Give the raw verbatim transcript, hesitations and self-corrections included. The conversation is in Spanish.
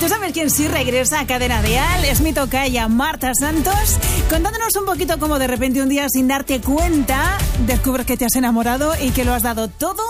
¿Tú sabes quién sí regresa a Cadena Dial? Es mi tocaya Marta Santos, contándonos un poquito cómo de repente un día sin darte cuenta descubres que te has enamorado y que lo has dado todo